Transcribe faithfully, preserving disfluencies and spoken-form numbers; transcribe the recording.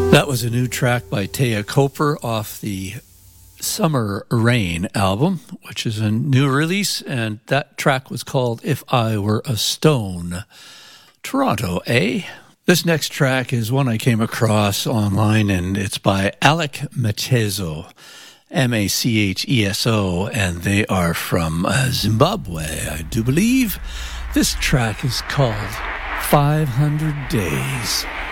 That was a new track by Taya Coper off the Summer Rain album, which is a new release, and that track was called If I Were a Stone. Toronto, eh? This next track is one I came across online, and it's by Alec Macheso, M A C H E S O, and they are from uh, Zimbabwe, I do believe. This track is called five hundred days.